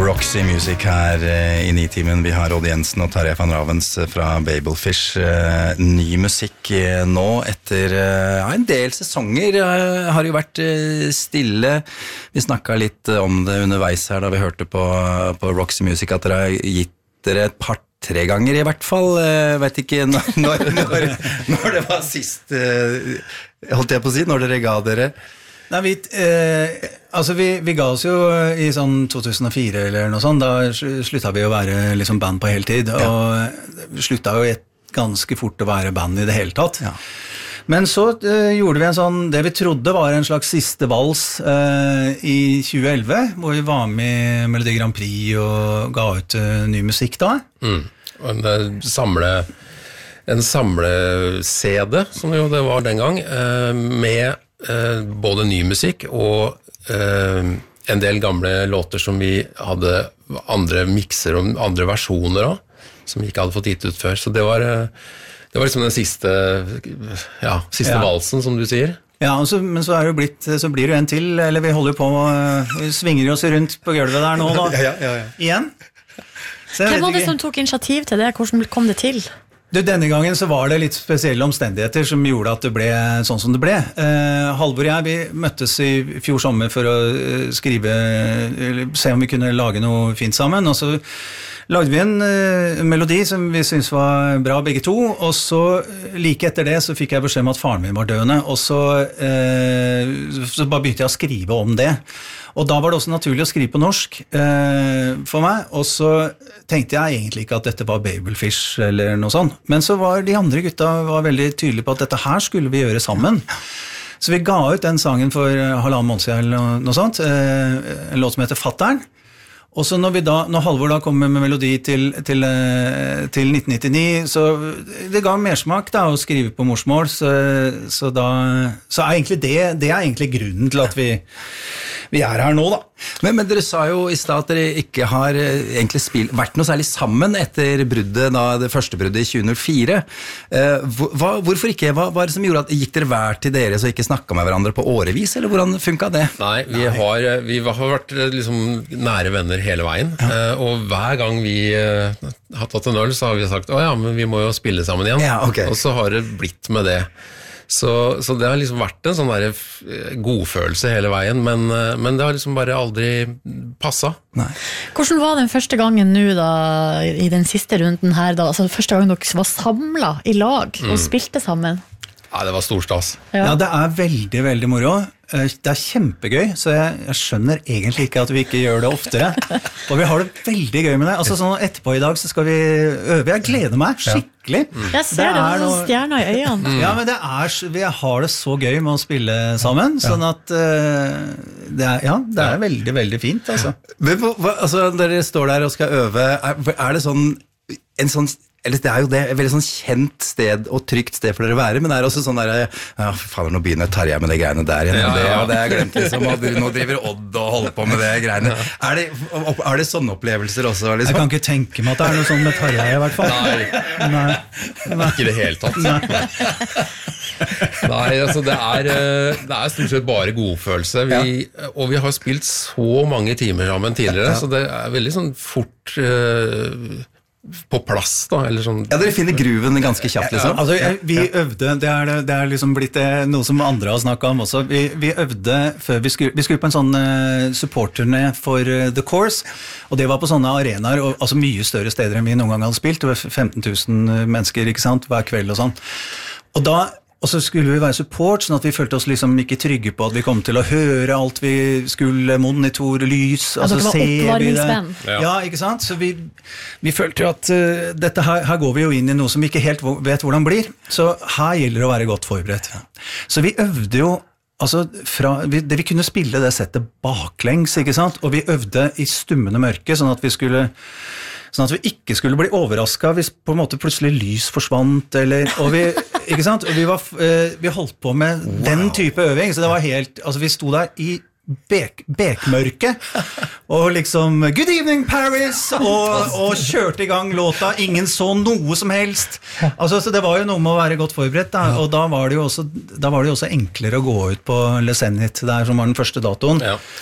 Roxy Music her i Nitimen. Vi har Odd Jensen og Tarjei van Ravens fra Babelfish. Ny musikk nå etter en del sesonger. Har jo vært stille. Vi snakket litt om det underveis her da vi hørte på Roxy Music, at dere har gitt dere et par-tre ganger i hvert fall. Jeg vet ikke når det var sist, holdt jeg på å si, når dere ga dere. Nei, vi ga oss jo i sånn 2004 eller noe sånt. Da sluttet vi å være liksom band på heltid, og sluttet jo ganske fort å være band i det hele tatt. Ja. Men så gjorde vi en sånn, det vi trodde var en slags siste vals i 2011, hvor vi var med i Melodi Grand Prix og ga ut ny musikk da. Og en samle-CD, som jo det var den gang, med både ny musikk og en del gamle låter som vi hadde andre mixer og andre versjoner av, som vi ikke hadde fått gitt ut før. Så det var liksom den siste valsen, som du sier. Ja, men så så blir det en til, eller vi holder på, vi svinger oss rundt på gulvet der nå da, igjen. Hvem var det som tok initiativ til det? Hvordan kom det til? Denne gangen så var det litt spesielle omstendigheter som gjorde at det ble sånn som det ble. Halvor og jeg, vi møttes i fjor sommer for å se om vi kunne lage noe fint sammen, og så lagde vi en melodi som vi synes var bra begge to, og så like etter det så fikk jeg beskjed om at faren min var døende, og så bare begynte jeg å skrive om det. Og da var det også naturlig å skrive på norsk for meg, og så tenkte jeg egentlig ikke at dette var Babelfish eller noe sånt, men så var de andre gutta veldig tydelige på at dette her skulle vi gjøre sammen. Så vi ga ut den sangen for 1,5 måned siden eller noe sånt, en låt som heter Fatteren. Og så når Halvor da kom med melodi til 1999, så det ga mersmak da å skrive på morsmål, så er egentlig det er egentlig grunnen til at vi er her nå da. Men dere sa jo i sted at dere ikke har egentlig vært noe særlig sammen etter bruddet, det første bruddet i 2004. Hvorfor ikke? Hva var det som gjorde at gikk dere hver til dere så ikke snakket med hverandre på årevis, eller hvordan funket det? Nei, vi har vært liksom nære venner hele veien, og hver gang vi har tatt en øl så har vi sagt, men vi må jo spille sammen igjen, og så har det blitt med det. Så det har liksom vært en sånn der godfølelse hele veien, men det har liksom bare aldri passet. Nei. Hvordan var den første gangen nå da, i den siste runden her da, altså første gangen dere var samlet i lag og spilte sammen? Ja, det var storstas. Ja, det er veldig, veldig moro. Det er kjempegøy, så jeg skjønner egentlig ikke at vi ikke gjør det oftere. Og vi har det veldig gøy med det. Altså sånn etterpå i dag så skal vi øve. Jeg gleder meg skikkelig. Jeg ser det var noen stjerner i øynene. Ja, men vi har det så gøy med å spille sammen, sånn at det er veldig, veldig fint. Altså. Men altså, dere står der og skal øve, er det sånn, eller det er jo det, et veldig sånn kjent sted og trygt sted for dere å være, men det er også sånn der, fader, nå begynner Tarjei med det greiene der igjen, det har jeg glemt liksom, og nå driver Odd og holder på med det greiene. Er det sånne opplevelser også? Liksom? Jeg kan ikke tenke meg at det er noe sånn med Tarjei i hvert fall. Nei. Ikke det helt tatt. Nei, altså det er stort sett bare godfølelse. Og vi har spilt så mange timer sammen tidligere, så det er veldig sånn fort på plass da, eller sånn. Ja, dere finner gruven ganske kjapt liksom. Altså, vi øvde, det er liksom blitt noe som andre har snakket om også. Vi øvde før vi skulle på en sånn supportturné for The Course, og det var på sånne arenaer, altså mye større steder enn vi noen gang hadde spilt, det var 15 000 mennesker, ikke sant, hver kveld og sånn. Og så skulle vi være support, sånn at vi følte oss liksom ikke trygge på at vi kom til å høre alt vi skulle, monitor, lys, altså se vi det. Ja, ikke sant? Så vi følte jo at dette her går vi jo inn i noe som vi ikke helt vet hvordan blir, så her gjelder det å være godt forberedt. Så vi øvde jo, altså vi kunne spille det settet baklengs, ikke sant? Og vi øvde i stummende mørke, sånn at vi ikke skulle bli overrasket hvis på en måte plutselig lys forsvant, ikke sant? Og vi holdt på med den type øving, så det var helt, altså vi sto der i bekmørke, og liksom Good evening Paris, og kjørte i gang låta, ingen så noe som helst, altså så det var jo noe med å være godt forberedt da, og da var det jo også enklere å gå ut på Le Zénith der som var den første datoen.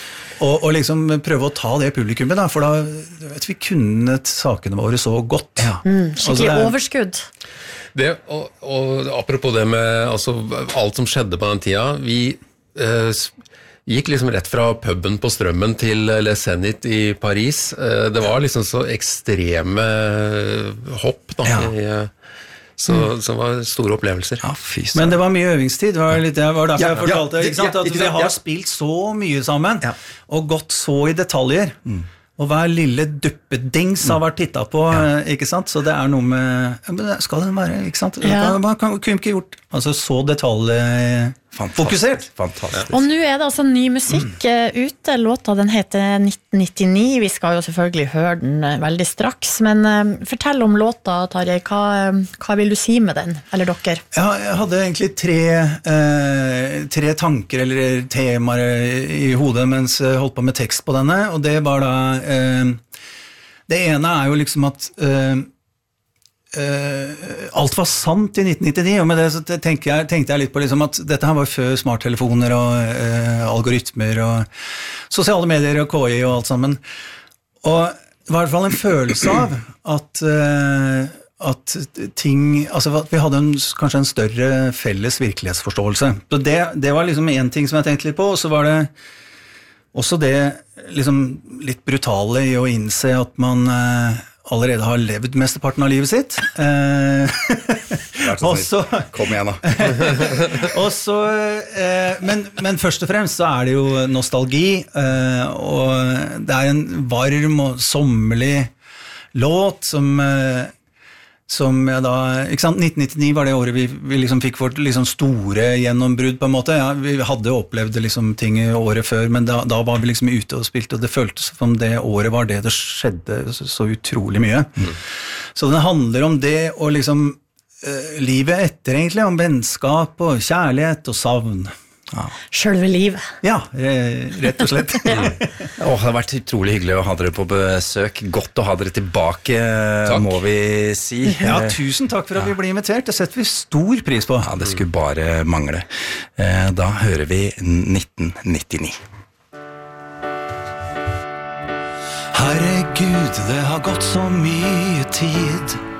og liksom prøve å ta det publikummet, da, for da vet vi kunnet sakene våre så godt. Skikkelig overskudd. Det, og apropos det med altså, alt som skjedde på den tida, vi gikk liksom rett fra puben på Strømmen til Le Zénith i Paris. Det var liksom så ekstreme hopp da, så det var store opplevelser. Men det var mye øvingstid, det var derfor jeg fortalte, ikke sant? At vi har spilt så mye sammen, og gått så i detaljer. Og hver lille duppedings har vært tittet på, ikke sant? Så det noe med, skal det være, ikke sant? Man kunne ikke gjort, altså så detaljfokusert. Fantastisk. Og nå det altså ny musikk ute, låta den heter 1999, vi skal jo selvfølgelig høre den veldig straks, men fortell om låta, Tarjei, hva vil du si med den, eller dere? Ja, jeg hadde egentlig tre tanker eller temaer i hodet mens jeg holdt på med tekst på denne, og det var da det ene jo liksom at alt var sant i 1999, og med det så tenkte jeg litt på liksom at dette her var før smarttelefoner og algoritmer og sosiale medier og KI og alt sammen. Og det var i hvert fall en følelse av at ting, altså at vi hadde kanskje en større felles virkelighetsforståelse. Så det var liksom en ting som jeg tenkte litt på, og så var det også det liksom litt brutale i å innse at man allerede har levd mesteparten av livet sitt. Kom igjen da. Men først og fremst så det jo nostalgi, og det en varm og sommerlig låt som jeg da, ikke sant, 1999 var det året vi liksom fikk vårt liksom store gjennombrudd på en måte. Ja, vi hadde opplevd liksom ting i året før, men da var vi liksom ute og spilte, og det føltes som det året var det skjedde så utrolig mye. Så den handler om det, og liksom livet etter egentlig, om vennskap og kjærlighet og savn. Selve livet. Ja, rett og slett. Det har vært utrolig hyggelig å ha dere på besøk. Godt å ha dere tilbake, må vi si. Ja, tusen takk for at vi ble invitert. Det setter vi stor pris på. Ja, det skulle bare mangle. Da hører vi 1999. Herregud, det har gått så mye tid.